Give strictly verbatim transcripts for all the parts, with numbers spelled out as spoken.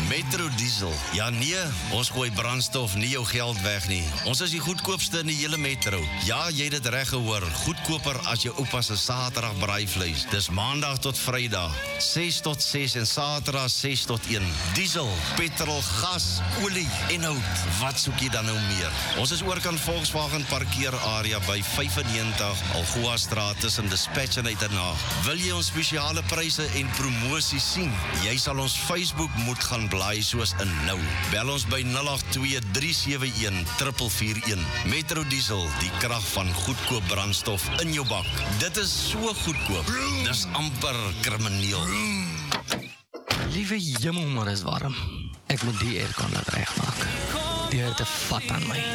Metro Diesel. Ja nee, ons gooi brandstof nie jou geld weg nie. Ons is die goedkoopste in die hele metro. Ja, jy het dit reg gehoor. Goedkoper as jou oupa se Saterdag braaivleis. Dis Maandag tot Vrydag, ses tot ses en Saterdag ses tot een. Diesel, petrol, gas, olie en hout. Wat soek jy dan nou meer? Ons is ook aan Volkswagen parkeerarea by vyfennegentig Algoa Straat tussen Dispatch en Uitenhaag. Wil jy ons spesiale pryse en promosie sien? Jy sal ons Facebook moet gaan blaai soos in nou. Bel ons by nul agt twee, drie sewe een, vier vier een. Metro Diesel, die krag van goedkoop brandstof in jou bak. Dit is so goedkoop. Dis amper krimineel. Liewe jemmel, maar is warm. Ek moet die aircon laat regmaak. Die het 'n vat aan my.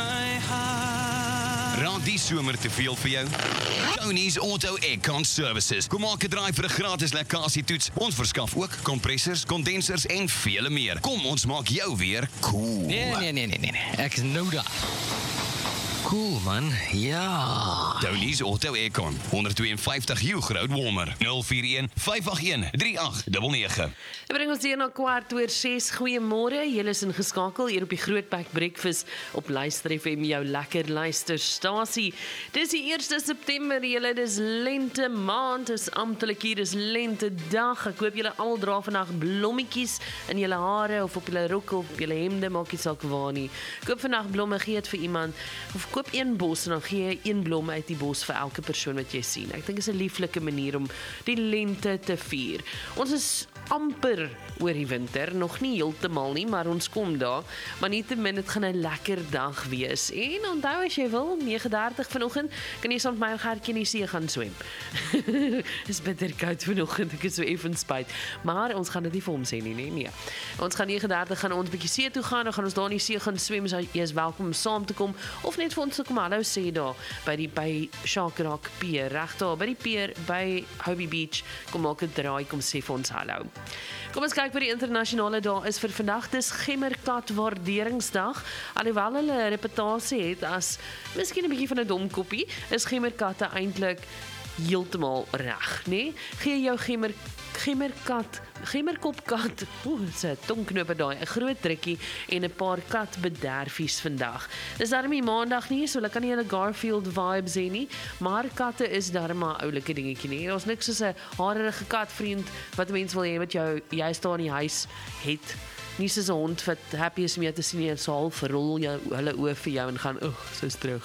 Raak die somer te veel vir jou? Tony's Auto Aircon Services. Kom maak 'n draai vir 'n gratis lekkasietoets. Ons verskaf ook kompressors, kondensers en vele meer. Kom, ons maak jou weer cool. Nee, nee, nee, nee, nee. Ek is nou daar. Cool, man. Ja. Tony's Auto Aircon, honderd twee en vyftig Hugh Road Walmer, nul vier een, vyf agt een, drie agt nege nege. Dit bring ons hier na kwart oor ses. Goeiemôre. Julle is ingeskakel hier op die Grootbek Breakfast op Luister F M, jou lekker luisterstasie. Dis die eerste September, julle, dis lente maand, dis amptelik hier, dis lente dag. Ek hoop julle almal dra vandag blommetjies in julle hare of op julle rokke of op julle hemde, maak nie saak waar nie. Koop vandag blomme, gee dit vir iemand of koop een bos en dan gee jy een blom uit die bos vir elke persoon wat jy sien. Ek dink is 'n lieflike manier om die lente te vier. Ons is amper oor die winter, nog nie heeltemal nie, maar ons kom daar. Maar nietemin, dit gaan 'n lekker dag wees. En onthou as jy wil, nege dertig vanoggend, kan jy saam met my en Gertjie in die see gaan swem. Dis bitter koud vanoggend, ek is so effens spyt. Maar ons gaan dit nie vir hom sê nie, nee, nee. Ons gaan nege dertig gaan ons bietjie see toe gaan, dan gaan ons daar in die see gaan swem, so jy is welkom om saam te kom, of net vir ons te kom hallo sê daar, by die by Shark Rock Pier, reg daar, by die pier, by Hobie Beach, kom maak 'n draai, kom sê vir ons hallo. Kom ons kyk wat die internasionale dag is vir vandag. Dis Gemmerkat Waarderingsdag. Alhoewel hulle 'n reputasie het as miskien 'n bietjie van 'n domkoppie, is gemmerkatte eintlik heeltemal reg, né? Gee jou gemmer gemmerkat, gemmerkopkat, oeh, dis 'n tongknoper daai, 'n groot drukkie en 'n paar katbederfies vandag. Dis darm nie maandag nie, so hulle kan nie hulle Garfield vibes hê nie, maar katte is darm 'n oulike dingetjie nie. Daar's niks soos 'n harige katvriend wat 'n mens wil hê wat jou jy staan in die huis het. Nie soos 'n hond wat happy is om jou te sien en so half verrol jou hulle oë vir jou en gaan, oeg, so's terug.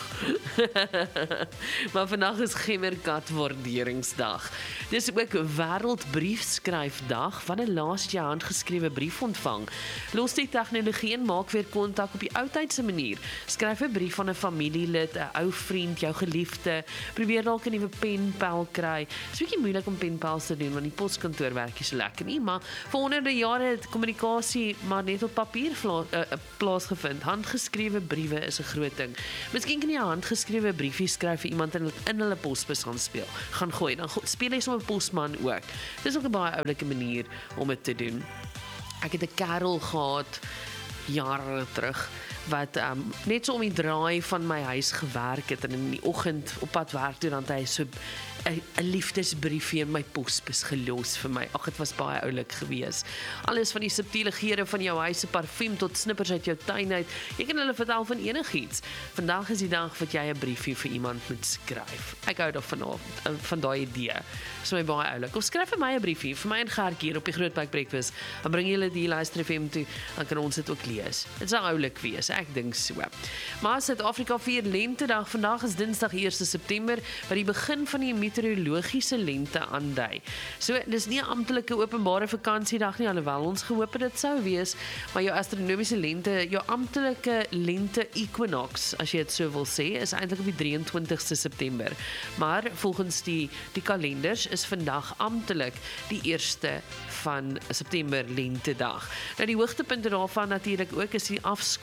Maar vandag is Gemmerkat Waarderingsdag. Dis ook Wêreldbriefskryfdag. Wanneer laas jy 'n handgeskrewe brief ontvang? Los die tegnologie en maak weer kontak op die oudtydse manier. Skryf 'n brief aan 'n familielid, 'n ou vriend, jou geliefde. Probeer dalk 'n nuwe penpel kry. Dis 'n bietjie moeilik om penpels te doen want die poskantoor werk nie so lekker nie, maar vir honderde jare het kommunikasie maar net op papier vla, uh, plaasgevind. Handgeskrewe briewe is 'n groot ding. Miskien kan jy 'n handgeskrewe briefie skryf vir iemand en in hulle posbus gaan speel. Gaan gooi, dan go, speel jy sommer 'n posman ook. Dis ook 'n baie oulike manier om dit te doen. Ek het 'n kerel gehad jare terug wat um, net so om die draai van my huis gewerk het en in die oggend op pad werk toe dan het hy so 'n liefdesbriefie in my posbus gelos vir my. Ag, dit was baie oulik geweest. Alles van die subtiele geure van jou huis se parfuum tot snippers uit jou tuin uit. Jy kan hulle vertel van enigiets. Vandag is die dag wat jy 'n briefie vir iemand moet skryf. Ek hou daarvan van daai idee. Dis my baie oulik. Of skryf vir my 'n briefie, vir my en Gertjie hier op die Grootbek Breakfast. Dan bring jy hulle die Luister F M toe, dan kan ons dit ook lees. Dit sal oulik wees, ek dink so. Maar Suid-Afrika vier lentedag. Vandag is Dinsdag eerste September, wat die begin van die meteorologiese lente aandui. So, dis nie 'n amptelike openbare vakansiedag nie, alhoewel ons gehoop het dit sou wees, maar jou astronomiese lente, jou amptelike lente equinox, as jy dit so wil sê, is eintlik op die drie en twintigste September. Maar volgens die die kalenders is vandag amptelik die eerste van September lentedag. Nou die hoogtepunte daarvan natuurlik ook is die afskop van die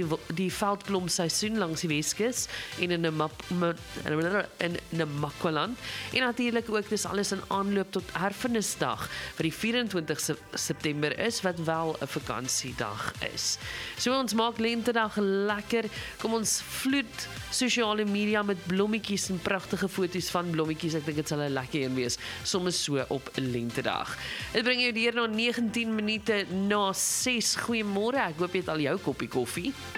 die die veldblomseisoen langs die Weskus en in Namap- in Namakwaland. En natuurlik ook dis alles in aanloop tot Erfenisdag wat die vyf-en-twintigste September is, wat wel 'n vakansiedag is. So ons maak lentedag lekker. Kom ons vloed sosiale media met blommetjies en pragtige foto's van blommetjies. Ek dink dit sal 'n lekker een wees, soms so op lentedag. Dit bring jou deur na negentien minute na ses. Goeiemôre. Ek hoop jy het al jou koppie koffie.